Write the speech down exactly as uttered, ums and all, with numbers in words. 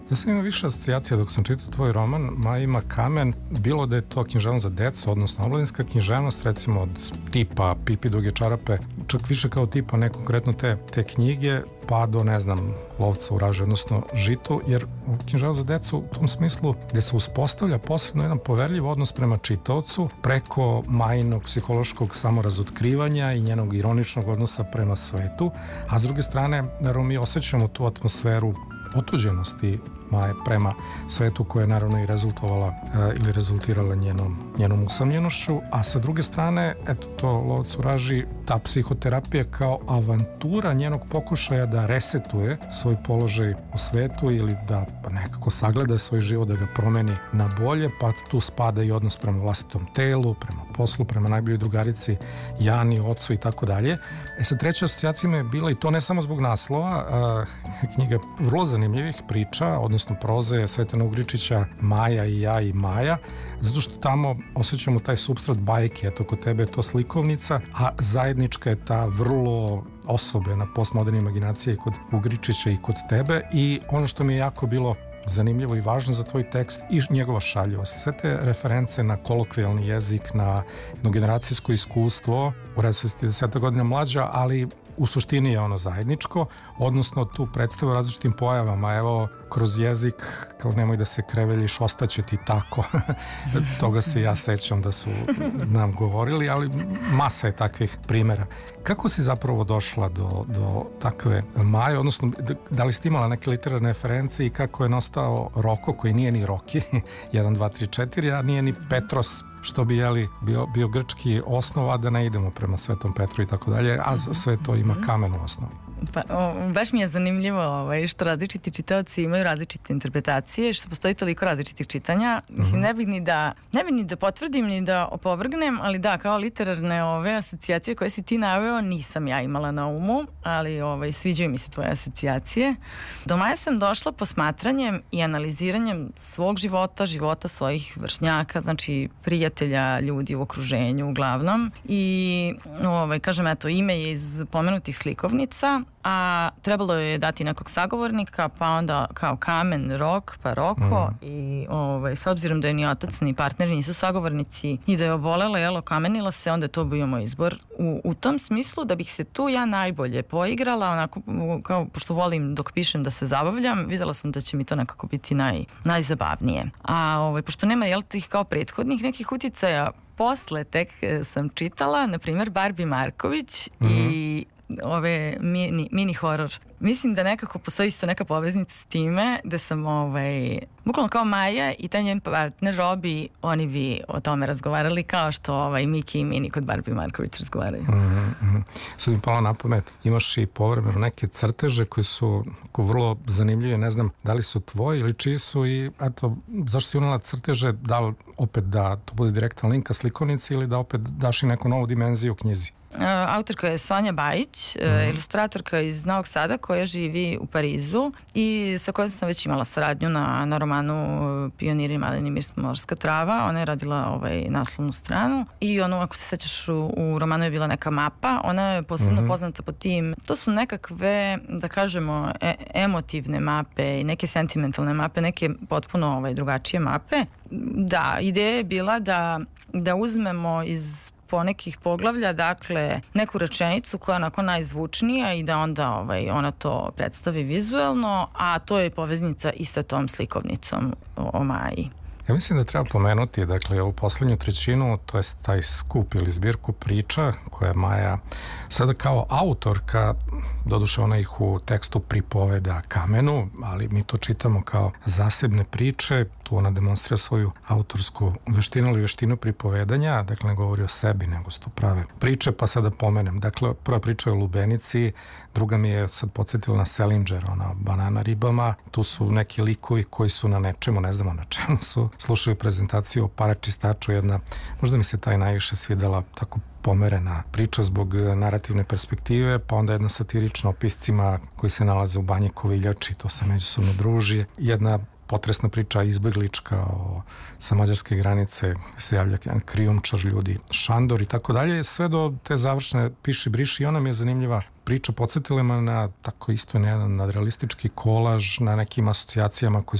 Ja sam imao više asocijacija dok sam čitao tvoj roman Maja ima kamen, bilo da je to književnost za decu, odnosno omladinska književnost, recimo od tipa Pipi duge čarape, čak više kao tipa ne konkretno te, te knjige, pa do, ne znam, Lovca u raži, odnosno Žitu, jer književnost za decu u tom smislu gde se uspostavlja posredno jedan poverljiv odnos prema čitaocu preko Majinog psihološkog samorazotkrivanja i njenog ironičnog odnosa prema svetu, a s druge strane, naravno, mi osjećamo tu atmosferu otuđenosti Maje prema svetu koja je naravno i rezultovala e, ili rezultirala njenom, njenom usamljenošću, a sa druge strane, eto to Lovac u raži, ta psihoterapija kao avantura njenog pokušaja da resetuje svoj položaj u svetu ili da nekako sagleda svoj život, da ga promeni na bolje, pa tu spada i odnos prema vlastitom telu, prema poslu, prema najboljoj drugarici Jani, ocu i tako dalje. E sad, treća asocijacija je bila, i to ne samo zbog naslova, a, knjiga vrlo zanimljivih priča, odnosno proze Sretana Ugričića Maja i ja i Maja, zato što tamo osjećamo taj supstrat bajke, eto kod tebe je to slikovnica, a zajednička je ta vrlo osobena postmoderna imaginacija i kod Ugričića i kod tebe, i ono što mi je jako bilo zanimljivo i važno za tvoj tekst i njegova šaljivost. Sve te reference na kolokvijalni jezik, na jedno generacijsko iskustvo, u redu si deseta godina mlađa, ali u suštini je ono zajedničko, odnosno tu predstavu različitim pojavama, evo, kroz jezik, kao nemoj da se kreveljiš, ostaće ti tako. Toga se ja sećam da su nam govorili, ali masa je takvih primjera. Kako si zapravo došla do, do takve Maje, odnosno da li si imala neke literarne reference i kako je nastao Roko, koji nije ni Roki, jedan, dva, tri, četiri, a nije ni Petros, što bi jeli, bio, bio grčki osnov, a da ne idemo prema Svetom Petru i tako dalje, a sve to ima kamen u osnovu. Pa, o, baš mi je zanimljivo ovaj, što različiti čitaoci imaju različite interpretacije, što postoji toliko različitih čitanja. Mislim, ne bih ni da, ne bih ni da potvrdim, ni da opovrgnem, ali da, kao literarne ove asocijacije koje si ti naveo, nisam ja imala na umu, ali ovaj, sviđaju mi se tvoje asocijacije. Do Maje sam došla posmatranjem i analiziranjem svog života, života svojih vršnjaka, znači prijatelja, ljudi u okruženju uglavnom. I, ovaj, kažem, eto, ime je iz pomenutih slikovnica, a trebalo je dati nekog sagovornika, pa onda kao kamen, Rok, pa Roko, mm. i ovaj, s obzirom da je ni otac ni partneri nisu sagovornici i da je obolela, jelo, kamenila se, onda je to bio moj izbor. U, u tom smislu da bih se tu ja najbolje poigrala, onako, kao, pošto volim dok pišem da se zabavljam, videla sam da će mi to nekako biti naj, najzabavnije. A ovaj, pošto nema, jel, tih kao prethodnih nekih uticaja, posle tek sam čitala, na primjer, Barbie Marković mm. i ove mini, mini horor. Mislim da nekako postoji isto neka poveznica s time, da sam ovaj, bukvalno kao Maja i taj njen partner Robi, oni bi o tome razgovarali kao što ovaj, Miki i Mini kod Barbie Marković razgovaraju. Mm -hmm. Sad mi palo na pamet, imaš i povremeno neke crteže koji su vrlo zanimljive, ne znam da li su tvoji ili čiji su, i eto, zašto si unala crteže, da li opet da to bude direktan link ka slikovnici ili da opet daš i neku novu dimenziju u knjizi? Uh, autorka je Sonja Bajić, uh, mm. ilustratorka iz Novog Sada koja živi u Parizu i sa kojom sam već imala saradnju na, na romanu Pioniri maleni mir morska trava. Ona je radila ovaj, naslovnu stranu i ono, ako se sećaš, u, u romanu je bila neka mapa. Ona je posebno mm-hmm. poznata po tim, to su nekakve, da kažemo, e, emotivne mape i neke sentimentalne mape, neke potpuno ovaj, drugačije mape. Da, ideja je bila da, da uzmemo iz po nekih poglavlja, dakle, neku rečenicu koja je onako najzvučnija i da onda ovaj, ona to predstavi vizuelno, a to je poveznica i sa tom slikovnicom o, o Maji. Ja mislim da treba pomenuti, dakle, ovu poslednju trećinu, to je taj skup ili zbirku priča koje Maja sada kao autorka, doduše ona ih u tekstu pripoveda kamenu, ali mi to čitamo kao zasebne priče, tu ona demonstrira svoju autorsku veštinu ili veštinu pripovedanja, dakle ne govori o sebi, nego su to prave priče, pa sada pomenem. Dakle, prva priča je o lubenici, druga mi je sad podsjetila na Selinger, ona banana ribama, tu su neki likovi koji su na nečemu, ne znamo na čemu su, slušaju prezentaciju o paračistaču, jedna, možda mi se taj najviše svidela, tako pomerena priča zbog narativne perspektive, pa onda jedna satirična o piscima koji se nalaze u banji Koviljači, to se međusobno druži, jedna potresna priča izbeglička o, sa mađarske granice se javlja krijumčar ljudi Šandor i tako dalje, sve do te završne piši briši, i ona mi je zanimljiva priča, podsjetila me na tako isto jedan nadrealistički kolaž, na nekim asocijacijama koji